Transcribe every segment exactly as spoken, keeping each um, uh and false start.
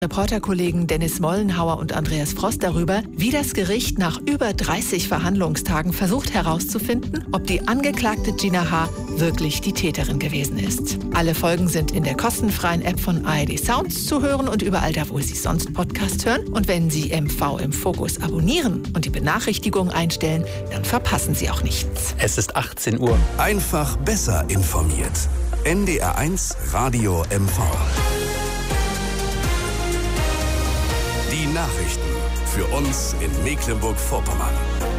Reporterkollegen Dennis Mollenhauer und Andreas Frost darüber, wie das Gericht nach über dreißig Verhandlungstagen versucht herauszufinden, ob die Angeklagte Gina H. wirklich die Täterin gewesen ist. Alle Folgen sind in der kostenfreien App von A R D Sounds zu hören und überall da, wo Sie sonst Podcasts hören. Und wenn Sie M V im Fokus abonnieren und die Benachrichtigungen einstellen, dann verpassen Sie auch nichts. Es ist achtzehn Uhr. Einfach besser informiert. N D R eins Radio M V. Die Nachrichten für uns in Mecklenburg-Vorpommern.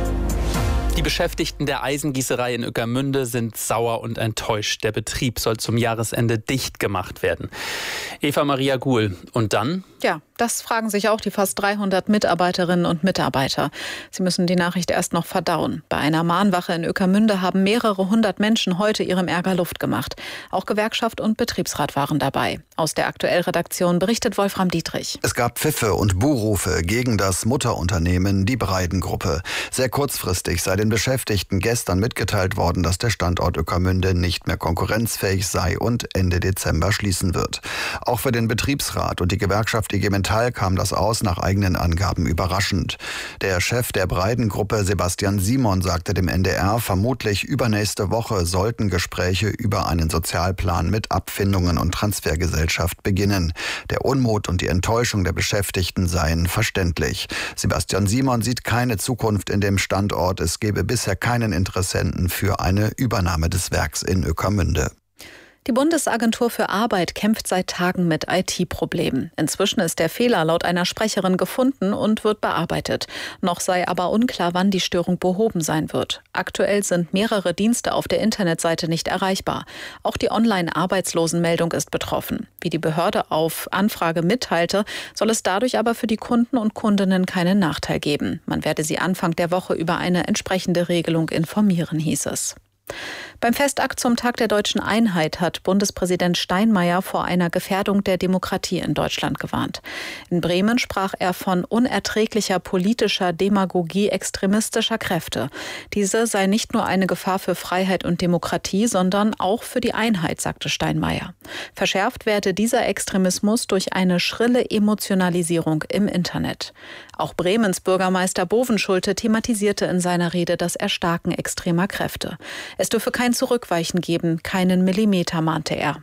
Die Beschäftigten der Eisengießerei in Ueckermünde sind sauer und enttäuscht. Der Betrieb soll zum Jahresende dicht gemacht werden. Eva Maria Guhl. Und dann? Ja, das fragen sich auch die fast dreihundert Mitarbeiterinnen und Mitarbeiter. Sie müssen die Nachricht erst noch verdauen. Bei einer Mahnwache in Ueckermünde haben mehrere hundert Menschen heute ihrem Ärger Luft gemacht. Auch Gewerkschaft und Betriebsrat waren dabei. Aus der Aktuell-Redaktion berichtet Wolfram Dietrich. Es gab Pfiffe und Buhrufe gegen das Mutterunternehmen, die Breiden-Gruppe. Sehr kurzfristig sei den Beschäftigten gestern mitgeteilt worden, dass der Standort Ueckermünde nicht mehr konkurrenzfähig sei und Ende Dezember schließen wird. Auch für den Betriebsrat und die Gewerkschaft I G Metall kam das aus nach eigenen Angaben überraschend. Der Chef der Breiden-Gruppe, Sebastian Simon, sagte dem N D R, vermutlich übernächste Woche sollten Gespräche über einen Sozialplan mit Abfindungen und Transfergesellschaft beginnen. Der Unmut und die Enttäuschung der Beschäftigten seien verständlich. Sebastian Simon sieht keine Zukunft in dem Standort. Es gebe bisher keinen Interessenten für eine Übernahme des Werks in Ueckermünde. Die Bundesagentur für Arbeit kämpft seit Tagen mit I T-Problemen. Inzwischen ist der Fehler laut einer Sprecherin gefunden und wird bearbeitet. Noch sei aber unklar, wann die Störung behoben sein wird. Aktuell sind mehrere Dienste auf der Internetseite nicht erreichbar. Auch die Online-Arbeitslosenmeldung ist betroffen. Wie die Behörde auf Anfrage mitteilte, soll es dadurch aber für die Kunden und Kundinnen keinen Nachteil geben. Man werde sie Anfang der Woche über eine entsprechende Regelung informieren, hieß es. Beim Festakt zum Tag der Deutschen Einheit hat Bundespräsident Steinmeier vor einer Gefährdung der Demokratie in Deutschland gewarnt. In Bremen sprach er von unerträglicher politischer Demagogie extremistischer Kräfte. Diese sei nicht nur eine Gefahr für Freiheit und Demokratie, sondern auch für die Einheit, sagte Steinmeier. Verschärft werde dieser Extremismus durch eine schrille Emotionalisierung im Internet. Auch Bremens Bürgermeister Bovenschulte thematisierte in seiner Rede das Erstarken extremer Kräfte. Es dürfe kein Zurückweichen geben, keinen Millimeter, mahnte er.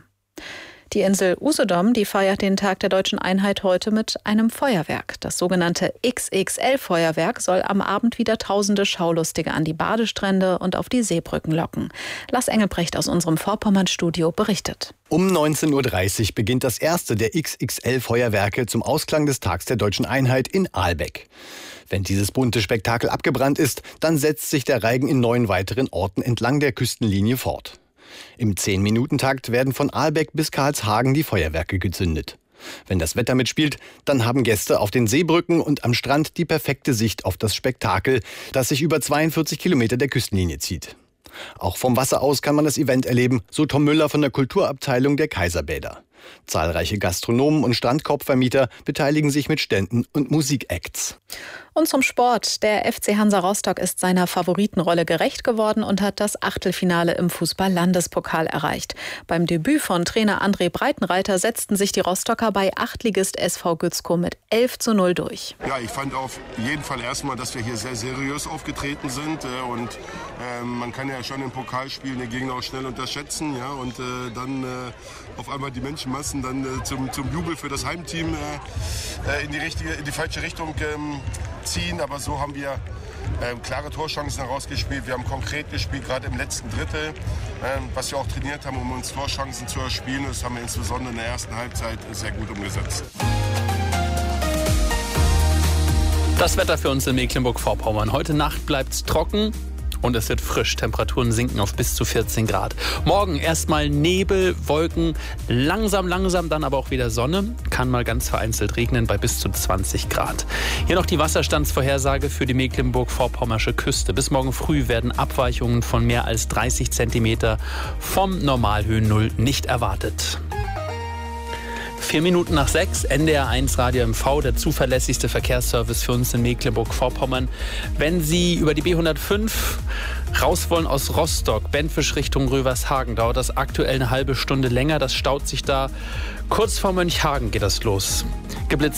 Die Insel Usedom, die feiert den Tag der Deutschen Einheit heute mit einem Feuerwerk. Das sogenannte X X L-Feuerwerk soll am Abend wieder tausende Schaulustige an die Badestrände und auf die Seebrücken locken. Lars Engelbrecht aus unserem Vorpommern-Studio berichtet. Um neunzehn Uhr dreißig beginnt das erste der X X L-Feuerwerke zum Ausklang des Tags der Deutschen Einheit in Ahlbeck. Wenn dieses bunte Spektakel abgebrannt ist, dann setzt sich der Reigen in neun weiteren Orten entlang der Küstenlinie fort. Im zehn-Minuten-Takt werden von Ahlbeck bis Karlshagen die Feuerwerke gezündet. Wenn das Wetter mitspielt, dann haben Gäste auf den Seebrücken und am Strand die perfekte Sicht auf das Spektakel, das sich über zweiundvierzig Kilometer der Küstenlinie zieht. Auch vom Wasser aus kann man das Event erleben, so Tom Müller von der Kulturabteilung der Kaiserbäder. Zahlreiche Gastronomen und Strandkorbvermieter beteiligen sich mit Ständen und Musikacts. Und zum Sport. Der F C Hansa Rostock ist seiner Favoritenrolle gerecht geworden und hat das Achtelfinale im Fußball-Landespokal erreicht. Beim Debüt von Trainer André Breitenreiter setzten sich die Rostocker bei Achtligist S V Gützkow mit elf zu null durch. Ja, ich fand auf jeden Fall erstmal, dass wir hier sehr seriös aufgetreten sind. Und äh, man kann ja schon im Pokalspiel den Gegner auch schnell unterschätzen. Ja, und äh, dann äh, auf einmal die Menschenmassen dann äh, zum, zum Jubel für das Heimteam äh, in, die richtige, in die falsche Richtung ähm, ziehen, aber so haben wir äh, klare Torchancen herausgespielt. Wir haben konkret gespielt, gerade im letzten Drittel, äh, was wir auch trainiert haben, um uns Torchancen zu erspielen. Das haben wir insbesondere in der ersten Halbzeit sehr gut umgesetzt. Das Wetter für uns in Mecklenburg-Vorpommern. Heute Nacht bleibt's trocken. Und es wird frisch. Temperaturen sinken auf bis zu vierzehn Grad. Morgen erstmal Nebel, Wolken, langsam, langsam dann aber auch wieder Sonne. Kann mal ganz vereinzelt regnen bei bis zu zwanzig Grad. Hier noch die Wasserstandsvorhersage für die Mecklenburg-Vorpommersche Küste. Bis morgen früh werden Abweichungen von mehr als dreißig Zentimeter vom Normalhöhennull nicht erwartet. Vier Minuten nach sechs, N D R eins Radio M V, der zuverlässigste Verkehrsservice für uns in Mecklenburg-Vorpommern. Wenn Sie über die B hundertfünf raus wollen aus Rostock, Benfisch Richtung Rövershagen, dauert das aktuell eine halbe Stunde länger. Das staut sich da. Kurz vor Mönchhagen geht das los. Geblitzt